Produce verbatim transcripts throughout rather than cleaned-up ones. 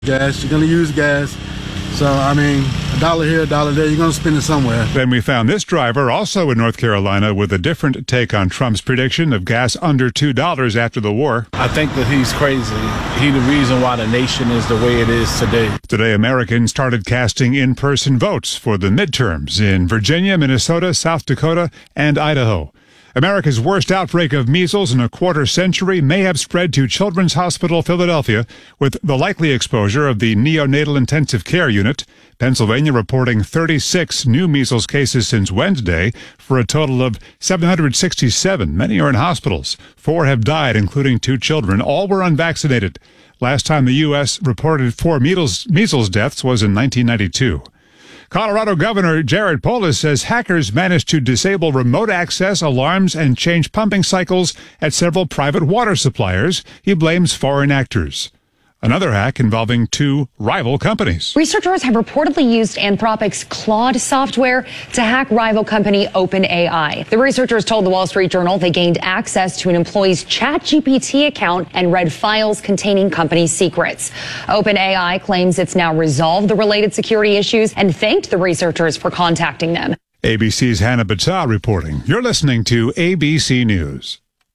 Gas, you're going to use gas. So, I mean, a dollar here, a dollar there, you're going to spend it somewhere. Then we found this driver also in North Carolina with a different take on Trump's prediction of gas under two dollars after the war. I think that he's crazy. He's the reason why the nation is the way it is today. Today, Americans started casting in-person votes for the midterms in Virginia, Minnesota, South Dakota, and Idaho. America's worst outbreak of measles in a quarter century may have spread to Children's Hospital Philadelphia with the likely exposure of the neonatal intensive care unit. Pennsylvania reporting thirty-six new measles cases since Wednesday for a total of seven hundred sixty-seven. Many are in hospitals. Four have died, including two children. All were unvaccinated. Last time the U S reported four measles, measles deaths was in nineteen ninety-two. Colorado Governor Jared Polis says hackers managed to disable remote access, alarms, and change pumping cycles at several private water suppliers. He blames foreign actors. Another hack involving two rival companies. Researchers have reportedly used Anthropic's Claude software to hack rival company OpenAI. The researchers told the Wall Street Journal they gained access to an employee's ChatGPT account and read files containing company secrets. OpenAI claims it's now resolved the related security issues and thanked the researchers for contacting them. A B C's Hannah Battah reporting. You're listening to A B C News.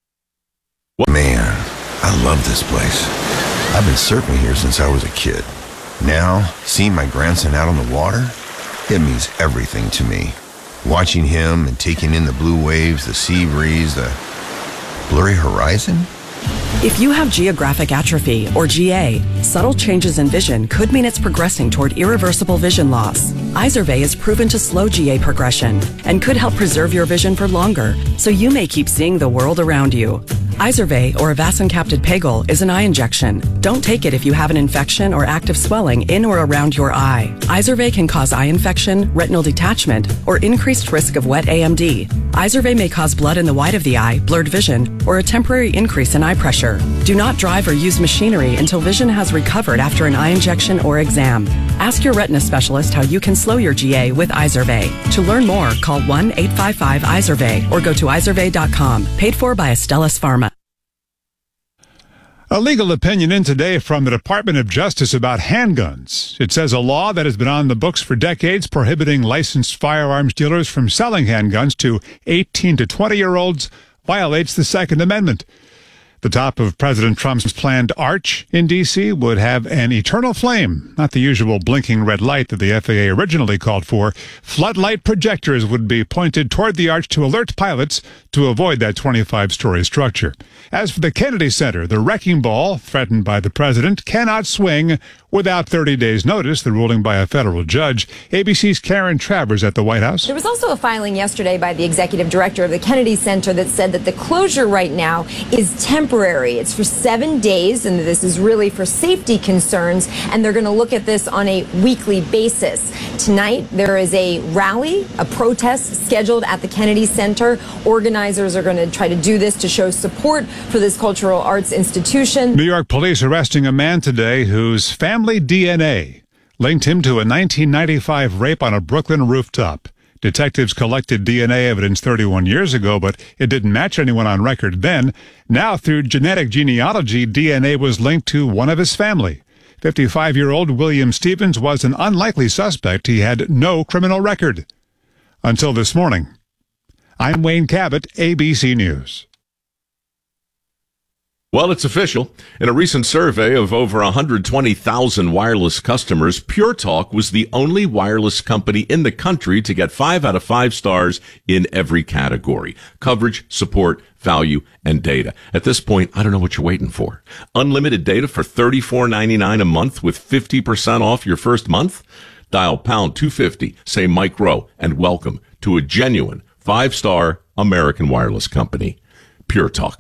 Man, I love this place. I've been surfing here since I was a kid. Now, seeing my grandson out on the water, it means everything to me. Watching him and taking in the blue waves, the sea breeze, the blurry horizon. If you have geographic atrophy, or G A, subtle changes in vision could mean it's progressing toward irreversible vision loss. Izervay is proven to slow G A progression and could help preserve your vision for longer, so you may keep seeing the world around you. Izervay, or avacincaptad pegol, is an eye injection. Don't take it if you have an infection or active swelling in or around your eye. Izervay can cause eye infection, retinal detachment, or increased risk of wet A M D. Izervay may cause blood in the white of the eye, blurred vision, or a temporary increase in eye pressure. Do not drive or use machinery until vision has recovered after an eye injection or exam. Ask your retina specialist how you can slow your G A with Izervay. To learn more, call one eight five five Izervay or go to izervay dot com. Paid for by Astellas Pharma. A legal opinion in today from the Department of Justice about handguns. It says a law that has been on the books for decades prohibiting licensed firearms dealers from selling handguns to eighteen to twenty-year-olds violates the Second Amendment. The top of President Trump's planned arch in D C would have an eternal flame, not the usual blinking red light that the F A A originally called for. Floodlight projectors would be pointed toward the arch to alert pilots to avoid that twenty-five story structure. As for the Kennedy Center, the wrecking ball threatened by the president cannot swing without thirty days' notice, the ruling by a federal judge. A B C's Karen Travers at the White House. There was also a filing yesterday by the executive director of the Kennedy Center that said that the closure right now is temporary. It's for seven days, and this is really for safety concerns, and they're going to look at this on a weekly basis. Tonight, there is a rally, a protest scheduled at the Kennedy Center. Organizers are going to try to do this to show support for this cultural arts institution. New York police arresting a man today whose family D N A linked him to a nineteen ninety-five rape on a Brooklyn rooftop. Detectives collected D N A evidence thirty-one years ago, but it didn't match anyone on record then. Now, through genetic genealogy, D N A was linked to one of his family. fifty-five-year-old William Stevens was an unlikely suspect. He had no criminal record. Until this morning. I'm Wayne Cabot, A B C News. Well, it's official. In a recent survey of over one hundred twenty thousand wireless customers, Pure Talk was the only wireless company in the country to get five out of five stars in every category: coverage, support, value, and data. At this point, I don't know what you're waiting for. Unlimited data for thirty-four ninety-nine a month with fifty percent off your first month? Dial pound two fifty, say Mike Rowe, and welcome to a genuine five-star American wireless company. Pure Talk.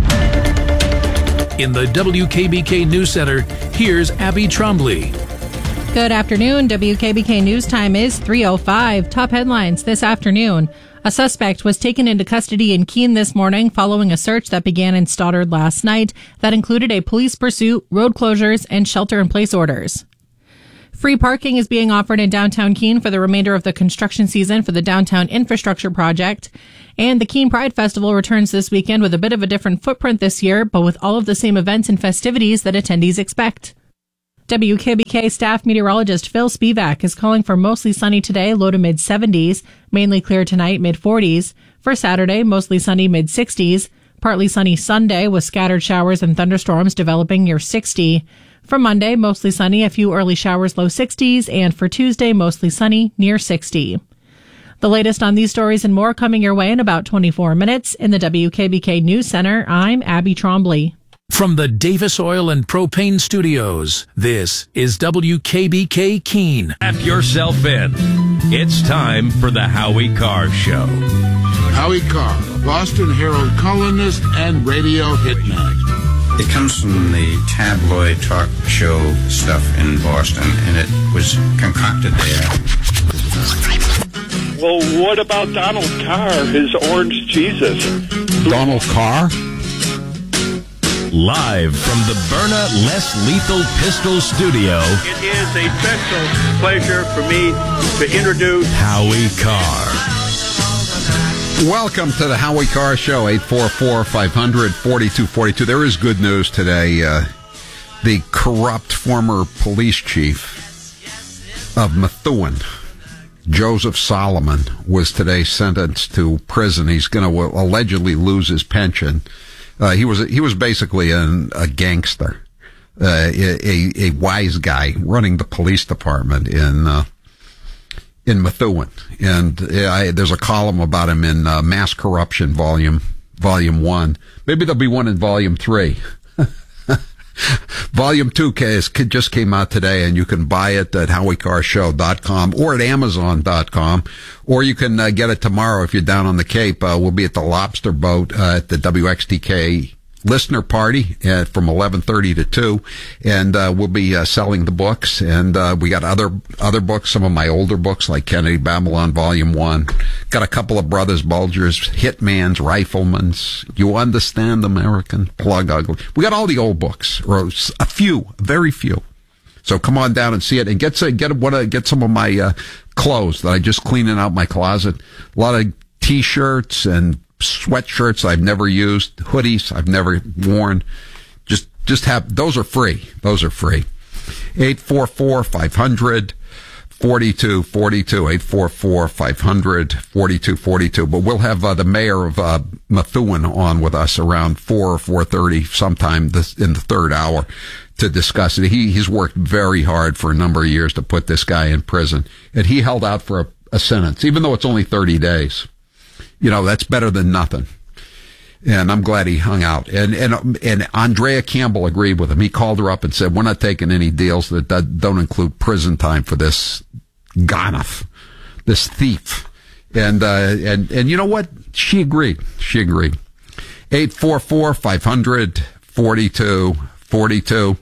In the W K B K News Center, here's Abby Trombley. Good afternoon. W K B K News Time is three oh five. Top headlines this afternoon. A suspect was taken into custody in Keene this morning following a search that began in Stoddard last night that included a police pursuit, road closures, and shelter-in-place orders. Free parking is being offered in downtown Keene for the remainder of the construction season for the downtown infrastructure project. And the Keene Pride Festival returns this weekend with a bit of a different footprint this year, but with all of the same events and festivities that attendees expect. W K B K staff meteorologist Phil Spivak is calling for mostly sunny today, low to mid seventies, mainly clear tonight, mid forties. For Saturday, mostly sunny, mid sixties. Partly sunny Sunday with scattered showers and thunderstorms developing near sixty. For Monday, mostly sunny, a few early showers, low sixties. And for Tuesday, mostly sunny, near sixty. The latest on these stories and more coming your way in about twenty-four minutes. In the W K B K News Center, I'm Abby Trombley. From the Davis Oil and Propane Studios, this is W K B K Keene. Strap yourself in. It's time for the Howie Carr Show. Howie Carr, Boston Herald columnist and radio hitman. It comes from the tabloid talk show stuff in Boston, and it was concocted there. Well, what about Donald Carr, his orange Jesus? Donald Carr? Live from the Byrna Less Lethal Pistol Studio. It is a special pleasure for me to introduce Howie Carr. Welcome to the Howie Carr Show, eight four four, five hundred, forty-two forty-two. There is good news today. Uh, the corrupt former police chief of Methuen, Joseph Solomon, was today sentenced to prison. He's going to allegedly lose his pension. Uh, he was he was basically an, a gangster, uh, a, a wise guy running the police department in uh, in Methuen, and I, there's a column about him in uh, Mass Corruption Volume Volume One. Maybe there'll be one in Volume Three. Volume Two case just came out today, and you can buy it at howie carr show dot com or at amazon dot com, or you can uh, get it tomorrow if you're down on the Cape. Uh, we'll be at the Lobster Boat uh, at the W X T K listener party uh, from eleven thirty to two, and uh, we'll be uh, selling the books. And uh, we got other other books, some of my older books like Kennedy Babylon Volume One. Got a couple of Brothers Bulgers, Hitman's, Rifleman's, You Understand American, Plug Ugly. We got all the old books, or a few, very few. So come on down and see it, and get some, get what get some of my uh, clothes that I just cleaning out my closet. A lot of T-shirts and sweatshirts I've never used, hoodies I've never worn. Just just have those are free. Those are free. eight four four, five hundred, forty-two forty-two. eight four four, five hundred, forty-two forty-two. But we'll have uh, the mayor of uh, Methuen on with us around four or four thirty sometime this, in the third hour to discuss it. He he's worked very hard for a number of years to put this guy in prison, and he held out for a, a sentence, even though it's only thirty days. You know, that's better than nothing. And I'm glad he hung out. And and and Andrea Campbell agreed with him. He called her up and said, we're not taking any deals that, that don't include prison time for this Ganoff, this thief. And, uh, and, and you know what? She agreed. She agreed. eight four four, five hundred, forty-two forty-two.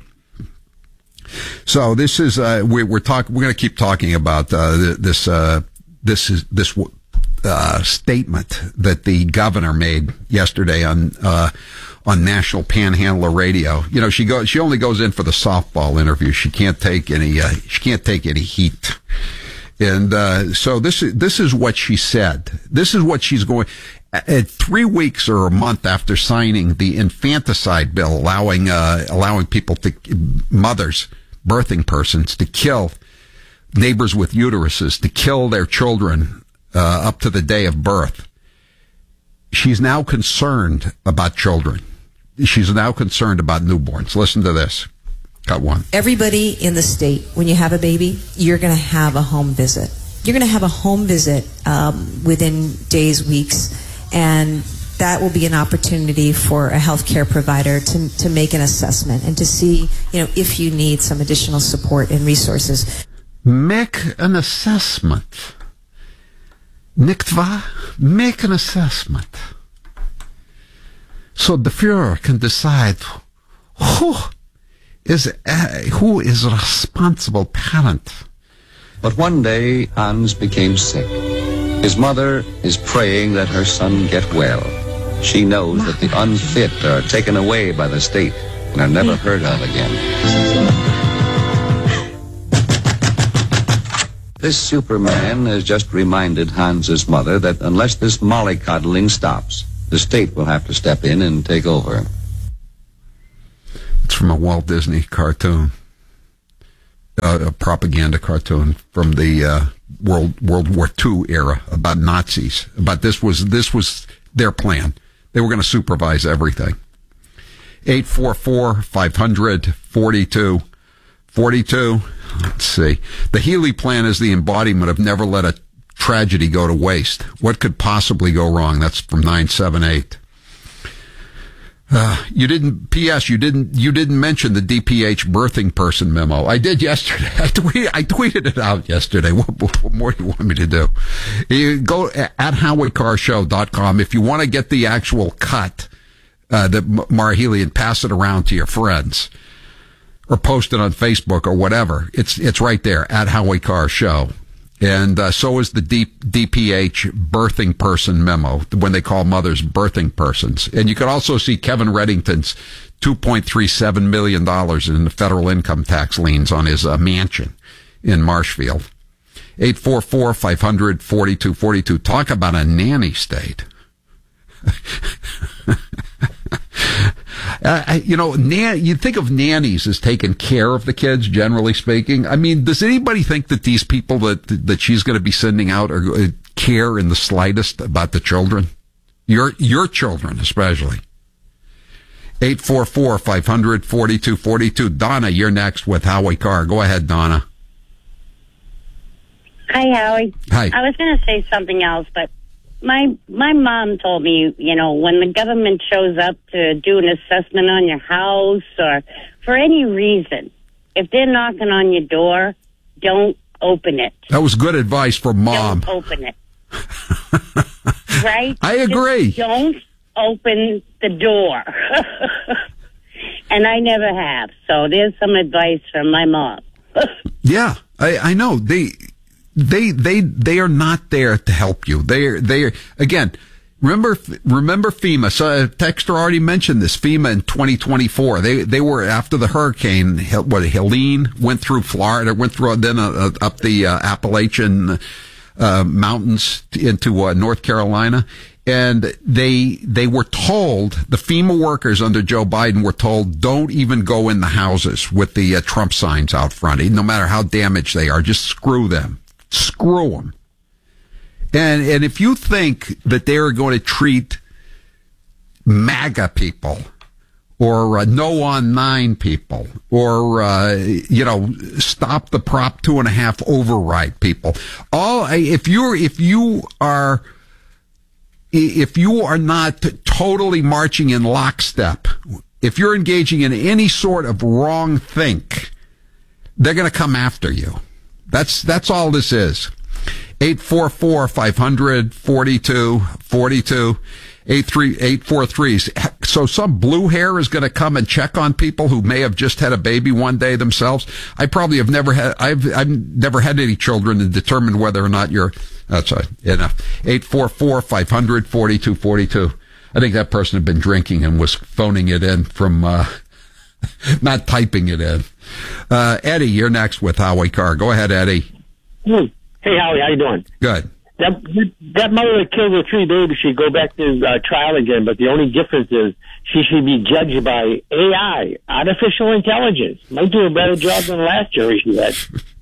So this is, uh, we, we're talking, we're going to keep talking about, uh, this, uh, this is, this, Uh, statement that the governor made yesterday on uh, on National Panhandler Radio. You know, she goes. She only goes in for the softball interview. She can't take any. Uh, she can't take any heat. And uh, so this is this is what she said. This is what she's going. At three weeks or a month after signing the infanticide bill, allowing uh, allowing people to mothers, birthing persons, to kill neighbors with uteruses, to kill their children. Uh, up to the day of birth. She's now concerned about children. She's now concerned about newborns. Listen to this. Cut one. Everybody in the state, when you have a baby, you're going to have a home visit. You're going to have a home visit um, within days, weeks, and that will be an opportunity for a healthcare provider to to make an assessment and to see, you know, if you need some additional support and resources. Make an assessment. Niktva, make an assessment. So the Fuhrer can decide who is uh, who is a responsible parent. But one day, Hans became sick. His mother is praying that her son get well. She knows that the unfit are taken away by the state and are never heard of again. This Superman has just reminded Hans's mother that unless this mollycoddling stops, the state will have to step in and take over. It's from a Walt Disney cartoon. uh, a propaganda cartoon from the uh, World World War Two era about Nazis. But this was this was their plan. They were going to supervise everything. eight four four, five hundred, forty-two forty-two. Let's see. The Healy Plan is the embodiment of never let a tragedy go to waste. What could possibly go wrong? That's from nine seven eight. Uh, you didn't, P S, you didn't, you didn't mention the D P H birthing person memo. I did yesterday. I, tweet, I tweeted it out yesterday. What, what more do you want me to do? You go at howie carr show dot com if you want to get the actual cut, uh, that Maura Healey, and pass it around to your friends or post it on Facebook or whatever. It's, it's right there at Howie Carr Show. And uh, so is the D- DPH birthing person memo, when they call mothers birthing persons. And you can also see Kevin Reddington's two point three seven million dollars in the federal income tax liens on his uh, mansion in Marshfield. eight four four, five hundred, forty-two forty-two. Talk about a nanny state. Uh, you know, nan- you think of nannies as taking care of the kids, generally speaking. I mean, does anybody think that these people that that she's going to be sending out are uh, care in the slightest about the children? Your your children, especially. eight four four, five hundred, forty-two forty-two. Donna, you're next with Howie Carr. Go ahead, Donna. Hi, Howie. Hi. I was going to say something else, but My my mom told me, you know, when the government shows up to do an assessment on your house or for any reason, if they're knocking on your door, don't open it. That was good advice from Mom. Don't open it. Right? I agree. Just don't open the door. And I never have. So there's some advice from my mom. Yeah, I, I know. They... They they they are not there to help you. They are they are again. Remember remember FEMA. So uh, Texter already mentioned this. FEMA in twenty twenty-four. They they were after the hurricane. What Helene went through Florida, went through then uh, up the uh, Appalachian uh, mountains into uh, North Carolina, and they they were told, the FEMA workers under Joe Biden were told, don't even go in the houses with the uh, Trump signs out front. No matter how damaged they are, just screw them. Screw them. And and if you think that they're going to treat MAGA people or uh, no on nine people or, uh, you know, stop the Prop two and a half override people, all, if you're, if you are, if you are not totally marching in lockstep, if you're engaging in any sort of wrong think, they're going to come after you. That's that's all this is. eight four four, five hundred, forty-two forty-two. eight three eight four three. So some blue hair is going to come and check on people who may have just had a baby one day themselves. I probably have never had, I've, I've never had any children to determine whether or not you're, that's right, enough. eight four four, five hundred, forty-two forty-two. I think that person had been drinking and was phoning it in from, uh, not typing it in. Uh, Eddie, you're next with Howie Carr. Go ahead, Eddie. Hmm. Hey, Howie, how you doing? Good. That that mother that killed her three babies should go back to uh, trial again, but the only difference is she should be judged by A I, artificial intelligence. Might do a better job than the last jury she had.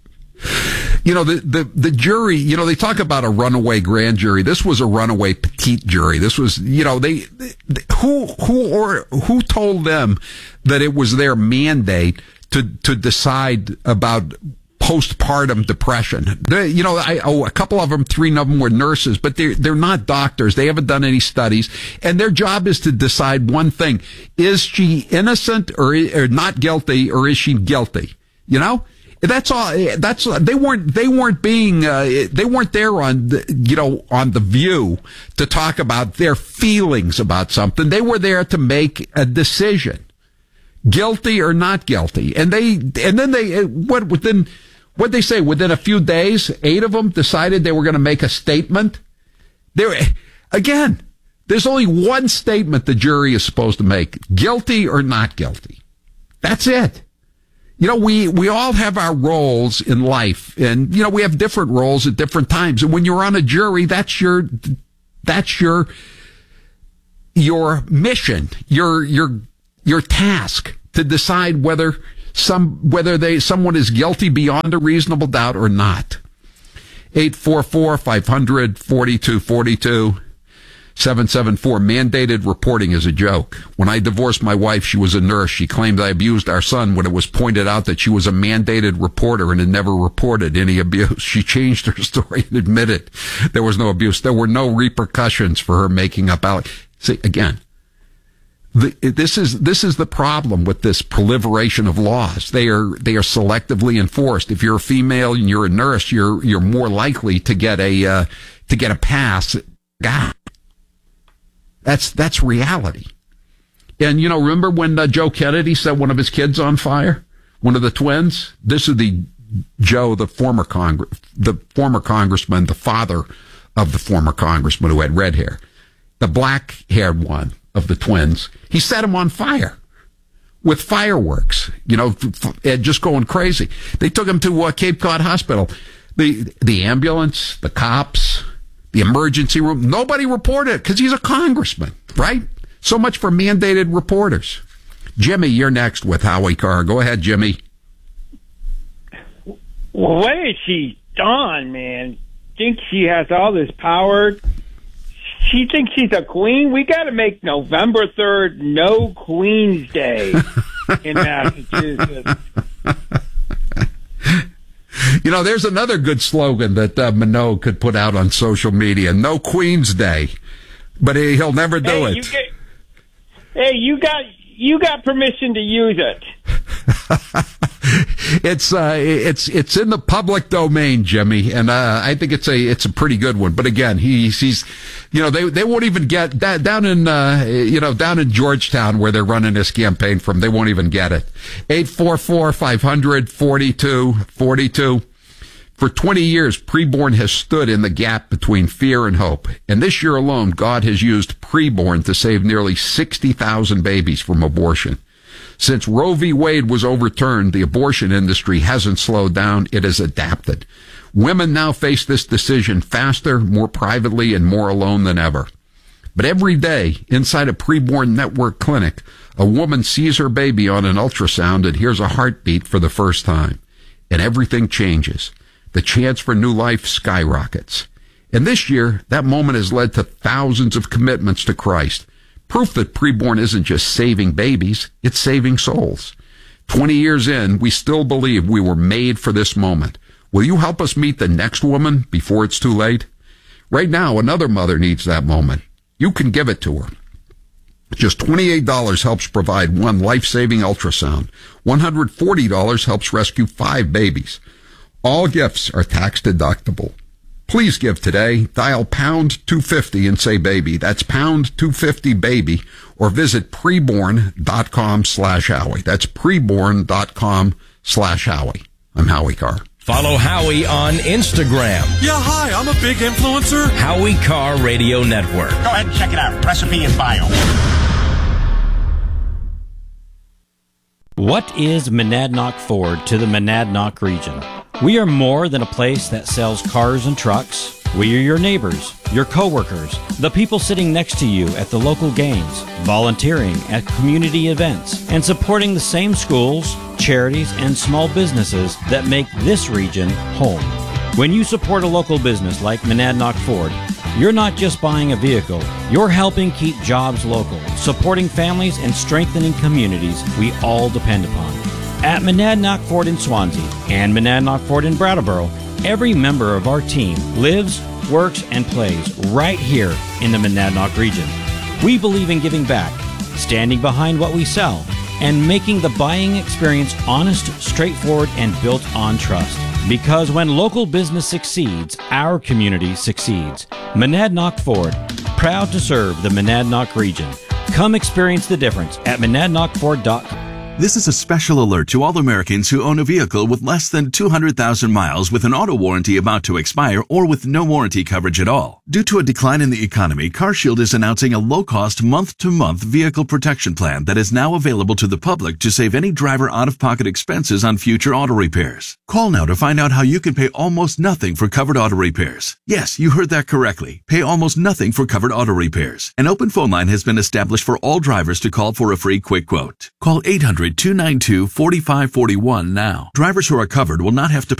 You know, the, the, the jury, you know, they talk about a runaway grand jury. This was a runaway petite jury. This was, you know, they, they who, who, or who told them that it was their mandate to, to decide about postpartum depression? They, you know, I, oh, a couple of them, three of them were nurses, but they're, they're not doctors. They haven't done any studies. And their job is to decide one thing. Is she innocent or, or not guilty, or is she guilty? You know? That's all. That's they weren't. They weren't being. Uh, they weren't there on the, you know, on The View to talk about their feelings about something. They were there to make a decision, guilty or not guilty. And they. And then they. What within. What they say within a few days, eight of them decided they were going to make a statement. There, again, there's only one statement the jury is supposed to make: guilty or not guilty. That's it. You know, we, we all have our roles in life, and, you know, we have different roles at different times. And when you're on a jury, that's your, that's your, your mission, your, your, your task to decide whether some whether they someone is guilty beyond a reasonable doubt or not. eight four four, five hundred, forty-two forty-two. seven seven four, mandated reporting is a joke. When I divorced my wife, she was a nurse. She claimed I abused our son when it was pointed out that she was a mandated reporter and had never reported any abuse. She changed her story and admitted there was no abuse. There were no repercussions for her making up out. See, again, the, this is this is the problem with this proliferation of laws. They are they are selectively enforced. If you're a female and you're a nurse, you're you're more likely to get a uh, to get a pass. God. That's that's reality. And, you know, remember when uh, Joe Kennedy set one of his kids on fire? One of the twins? This is the Joe, the former Congress, the former congressman, the father of the former congressman who had red hair. The black-haired one of the twins. He set him on fire with fireworks, you know, just going crazy. They took him to uh, Cape Cod Hospital. The the ambulance, the cops, the emergency room, nobody reported it because he's a congressman, right? So much for mandated reporters. Jimmy, you're next with Howie Carr. Go ahead, Jimmy. What is she done, man? Thinks she has all this power. She thinks she's a queen. We got to make November third No Queen's Day in Massachusetts. You know, there's another good slogan that uh, Minogue could put out on social media. No Queen's Day. But he, he'll never do hey, it. You get, hey, you got you got permission to use it. It's uh, it's it's in the public domain, Jimmy, and uh, I think it's a it's a pretty good one. But again, he's he's, you know, they they won't even get that down in uh, you know down in Georgetown where they're running this campaign from. They won't even get it. Eight four four five hundred forty two forty two. For twenty years, preborn has stood in the gap between fear and hope, and this year alone, God has used preborn to save nearly sixty thousand babies from abortion. Since Roe v. Wade was overturned, the abortion industry hasn't slowed down. It has adapted. Women now face this decision faster, more privately, and more alone than ever. But every day, inside a preborn network clinic, a woman sees her baby on an ultrasound and hears a heartbeat for the first time. And everything changes. The chance for new life skyrockets. And this year, that moment has led to thousands of commitments to Christ. Proof that preborn isn't just saving babies, it's saving souls. Twenty years in, we still believe we were made for this moment. Will you help us meet the next woman before it's too late? Right now, another mother needs that moment. You can give it to her. Just twenty-eight dollars helps provide one life-saving ultrasound. one hundred forty dollars helps rescue five babies. All gifts are tax deductible. Please give today. Dial pound two fifty and say baby. That's pound two fifty baby, or visit preborn.com slash Howie. That's preborn.com slash Howie. I'm Howie Carr. Follow Howie on Instagram. Yeah, hi, I'm a big influencer. Howie Carr Radio Network. Go ahead and check it out. Recipe and bio. What is Monadnock Ford to the Monadnock region? We are more than a place that sells cars and trucks. We are your neighbors, your coworkers, the people sitting next to you at the local games, volunteering at community events, and supporting the same schools, charities, and small businesses that make this region home. When you support a local business like Monadnock Ford, you're not just buying a vehicle, you're helping keep jobs local, supporting families and strengthening communities we all depend upon. At Monadnock Ford in Swansea and Monadnock Ford in Brattleboro, every member of our team lives, works, and plays right here in the Monadnock region. We believe in giving back, standing behind what we sell, and making the buying experience honest, straightforward, and built on trust. Because when local business succeeds, our community succeeds. Monadnock Ford, proud to serve the Monadnock region. Come experience the difference at monadnock ford dot com. This is a special alert to all Americans who own a vehicle with less than two hundred thousand miles with an auto warranty about to expire or with no warranty coverage at all. Due to a decline in the economy, CarShield is announcing a low-cost month-to-month vehicle protection plan that is now available to the public to save any driver out-of-pocket expenses on future auto repairs. Call now to find out how you can pay almost nothing for covered auto repairs. Yes, you heard that correctly. Pay almost nothing for covered auto repairs. An open phone line has been established for all drivers to call for a free quick quote. Call eight hundred hundred, two nine two, four five four one now. Drivers who are covered will not have to pay